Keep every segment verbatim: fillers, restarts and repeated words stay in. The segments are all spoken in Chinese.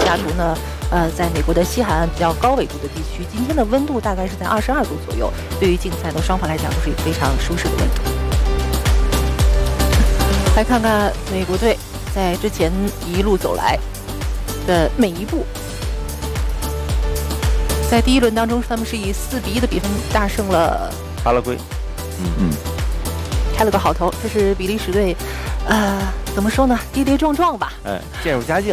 雅图呢，呃，在美国的西海岸比较高纬度的地区，今天的温度大概是在二十二度左右，对于竞赛呢，双方来讲都是一个非常舒适的温度。来看看美国队在之前一路走来的每一步。在第一轮当中，他们是以四比一的比分大胜了巴拉圭。 嗯嗯，开了个好头。这是比利时队，呃，怎么说呢？跌跌撞撞吧。 哎，渐入佳境。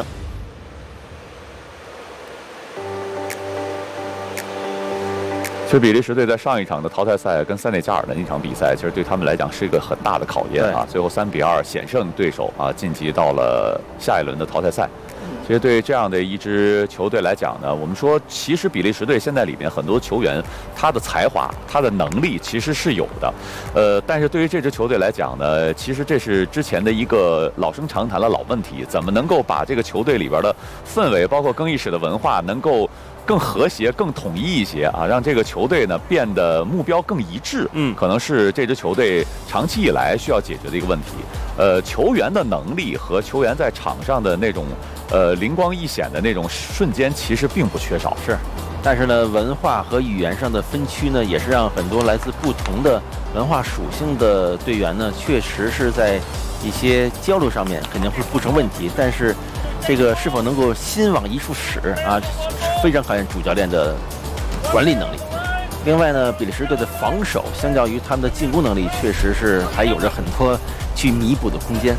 其实比利时队在上一场的淘汰赛跟塞内加尔的那场比赛，其实对他们来讲是一个很大的考验啊。最后三比二险胜对手啊，晋级到了下一轮的淘汰赛。其实对这样的一支球队来讲呢，我们说，其实比利时队现在里面很多球员，他的才华、他的能力其实是有的，呃，但是对于这支球队来讲呢，其实这是之前的一个老生常谈的老问题，怎么能够把这个球队里边的氛围，包括更衣室的文化，能够更和谐、更统一一些啊，让这个球队呢变得目标更一致。嗯，可能是这支球队长期以来需要解决的一个问题。呃，球员的能力和球员在场上的那种呃灵光一现的那种瞬间，其实并不缺少。 是，但是呢，文化和语言上的分区呢，也是让很多来自不同的文化属性的队员呢，确实是在一些交流上面肯定会不成问题，但是这个是否能够心往一处使啊，非常考验主教练的管理能力。另外呢，比利时队的防守相较于他们的进攻能力，确实是还有着很多去弥补的空间。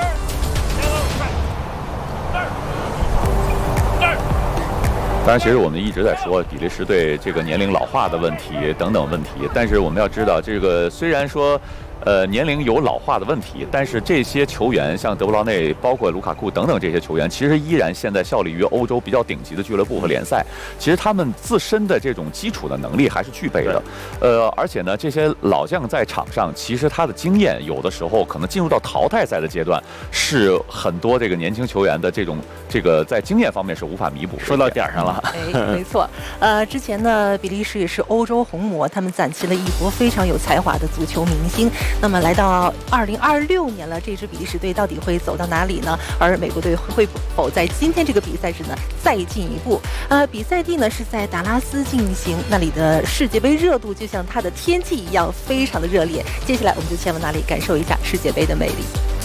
当然，其实我们一直在说比利时队这个年龄老化的问题等等问题，但是我们要知道，这个虽然说呃年龄有老化的问题，但是这些球员像德布劳内，包括卢卡库等等这些球员，其实依然现在效力于欧洲比较顶级的俱乐部和联赛。其实他们自身的这种基础的能力还是具备的。呃，而且呢，这些老将在场上，其实他的经验有的时候可能进入到淘汰赛的阶段，是很多这个年轻球员的这种这个在经验方面是无法弥补的。 说到点上了。 哎，没错。呃，之前呢，比利时也是欧洲红魔，他们攒齐了一波非常有才华的足球明星。那么来到二零二六年了，这支比利时队到底会走到哪里呢？而美国队会否在今天这个比赛时呢再进一步？呃，比赛地呢是在达拉斯进行，那里的世界杯热度就像它的天气一样，非常的热烈。接下来我们就前往那里感受一下世界杯的魅力。